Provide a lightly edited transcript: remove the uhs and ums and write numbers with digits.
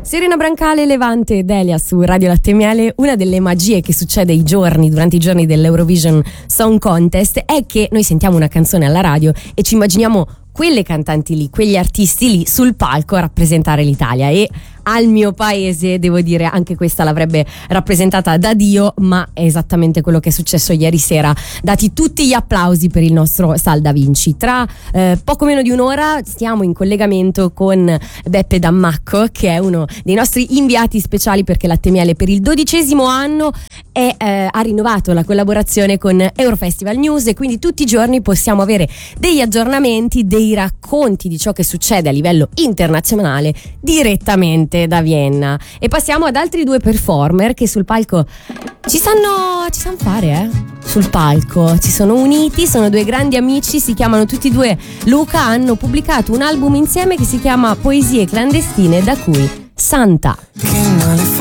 Serena Brancale, Levante ed Elia su Radio Latte e Miele. Una delle magie che succede durante i giorni dell'Eurovision Song Contest è che noi sentiamo una canzone alla radio e ci immaginiamo quelle cantanti lì, quegli artisti lì sul palco a rappresentare l'Italia, e al mio paese, devo dire, anche questa l'avrebbe rappresentata da Dio, ma è esattamente quello che è successo ieri sera, dati tutti gli applausi per il nostro Sal Da Vinci. Tra poco meno di un'ora stiamo in collegamento con Beppe Dammacco, che è uno dei nostri inviati speciali, perché Latte e Miele per il 12° anno ha rinnovato la collaborazione con Eurofestival News, e quindi tutti i giorni possiamo avere degli aggiornamenti, dei racconti di ciò che succede a livello internazionale direttamente da Vienna. E passiamo ad altri due performer che sul palco ci sanno fare, sul palco si sono uniti, sono due grandi amici, si chiamano tutti e due Luca, hanno pubblicato un album insieme che si chiama Poesie clandestine, da cui Santa.